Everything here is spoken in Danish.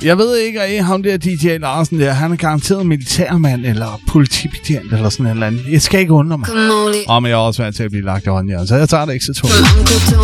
Jeg ved ikke, at ham der DJ Larsen der, han er garanteret militærmand eller politibetjent eller sådan et eller andet. Jeg skal ikke undre mig. Og jeg er også vant til at blive lagt i håndjern, så jeg tager det ikke så tungt.